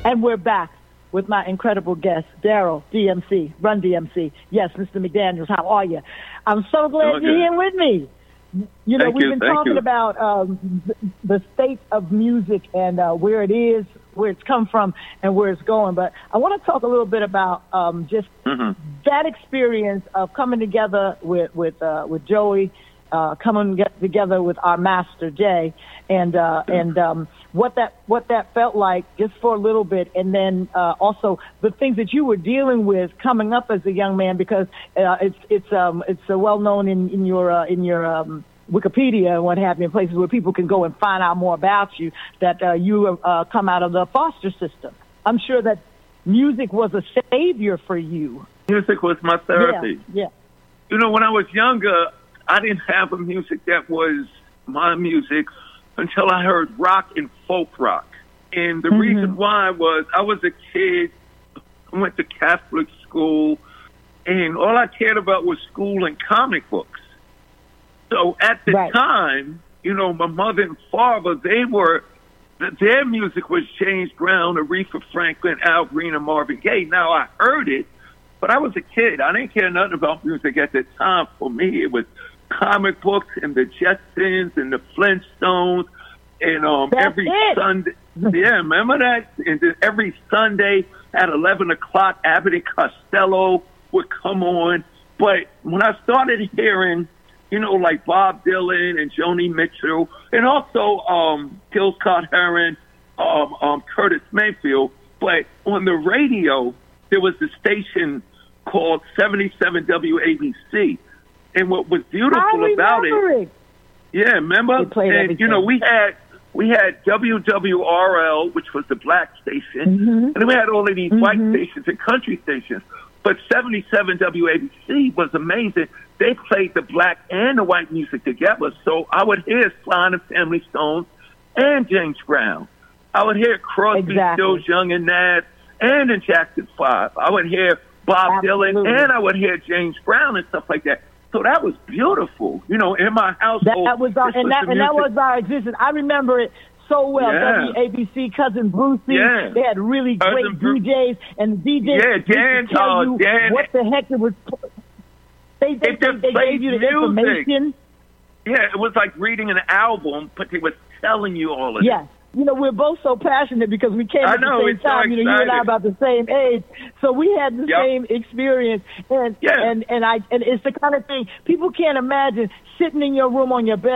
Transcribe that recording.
And we're back with my incredible guest, Daryl DMC, Run DMC. Yes, Mr. McDaniels, how are you? I'm so glad you're here with me. You know, we've been talking about the state of music and where it is, where it's come from, and where it's going. But I want to talk a little bit about just that experience of coming together with Joey, coming together with our master Jay, and what that felt like just for a little bit, and then also the things that you were dealing with coming up as a young man, because it's well known in your Wikipedia and what have you, in places where people can go and find out more about you, that you come out of the foster system. I'm sure that music was a savior for you. Music was my therapy. Yeah. You know, when I was younger, I didn't have a music that was my music until I heard rock and folk rock. And the reason why was I was a kid, I went to Catholic school, and all I cared about was school and comic books. So at the time, you know, my mother and father, their music was James Brown, Aretha Franklin, Al Green, and Marvin Gaye. Now, I heard it, but I was a kid. I didn't care nothing about music at the time. For me, it was comic books and the Jetsons and the Flintstones, and every Sunday. Yeah, remember that? And then every Sunday at 11 o'clock, Abbott and Costello would come on. But when I started hearing, you know, like Bob Dylan and Joni Mitchell, and also Gil Scott-Heron, Curtis Mayfield, but on the radio, there was a station called 77 WABC. And what was beautiful about it, yeah, remember? And, you know, we had WWRL, which was the black station, and then we had all of these white stations and country stations. But 77 WABC was amazing. They played the black and the white music together. So I would hear Sly and the Family Stone and James Brown. I would hear Crosby, Stills, Young and Nash, and the Jackson 5. I would hear Bob Dylan, and I would hear James Brown and stuff like that. So that was beautiful. You know, in my household. That was our existence. I remember it so well. Yeah. WABC, Cousin Brucey. Yeah. They had really great DJs, and DJs Dan, tell you what the heck it was. They gave you the information. Yeah, it was like reading an album, but they were telling you all of it. Yeah. You know, we're both so passionate because we came at the same time. So you know, you and I are about the same age, so we had the same experience. And it's the kind of thing people can't imagine sitting in your room on your bed